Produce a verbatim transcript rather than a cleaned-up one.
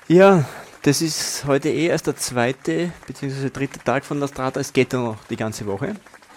Ja, das ist heute eh erst der zweite bzw. dritte Tag von der Strata. Es geht ja noch die ganze Woche.